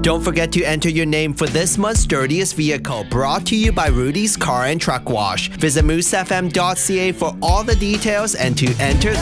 Don't forget to enter your name for this month's Dirtiest Vehicle, brought to you by Rudy's Car and Truck Wash. Visit moosefm.ca for all the details and to enter